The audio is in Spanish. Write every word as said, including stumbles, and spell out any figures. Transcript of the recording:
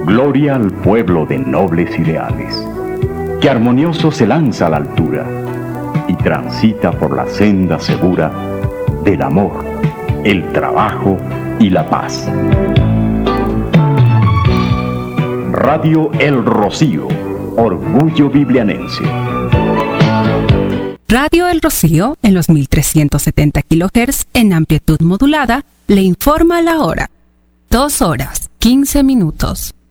Gloria al pueblo de nobles ideales, que armonioso se lanza a la altura y transita por la senda segura del amor, el trabajo y la paz. Radio El Rocío, orgullo biblianense. Radio El Rocío, en los mil trescientos setenta kilohertz en amplitud modulada, le informa la hora. Dos horas, quince minutos.